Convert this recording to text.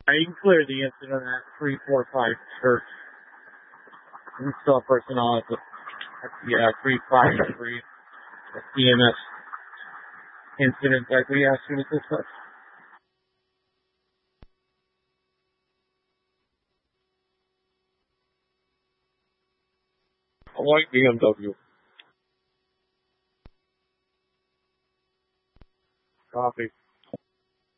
You can clear the incident at 345 Church. Install personnel at 353. The CMS incident that we asked you to discuss. A white BMW. Copy.